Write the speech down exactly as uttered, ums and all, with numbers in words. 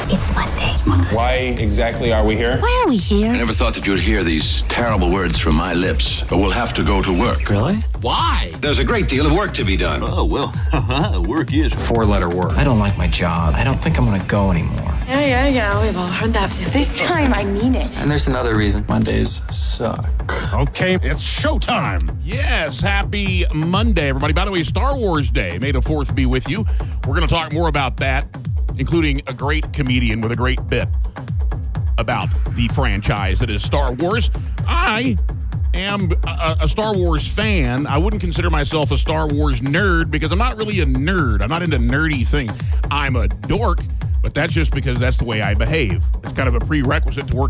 It's Monday. It's Monday. Why exactly are we here? Why are we here? I never thought that you'd hear these terrible words from my lips, but we'll have to go to work. Really? Why? There's a great deal of work to be done. Oh, well, work is. Four-letter word. I don't like my job. I don't think I'm going to go anymore. Yeah, yeah, yeah. We've all heard that. This time, I mean it. And there's another reason. Mondays suck. Okay, it's showtime. Yes, happy Monday, everybody. By the way, Star Wars Day. May the fourth be with you. We're going to talk more about that, including a great comedian with a great bit about the franchise that is Star Wars. I am a, a Star Wars fan. I wouldn't consider myself a Star Wars nerd because I'm not really a nerd. I'm not into nerdy things. I'm a dork, but that's just because that's the way I behave. It's kind of a prerequisite to work